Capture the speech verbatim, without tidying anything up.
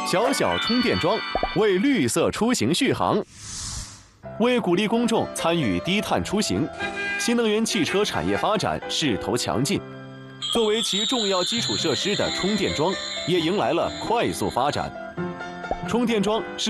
小小充电桩为绿色出行续航。为鼓励公众参与低碳出行，新能源汽车产业发展势头强劲。作为其重要基础设施的充电桩，也迎来了快速发展。充电桩是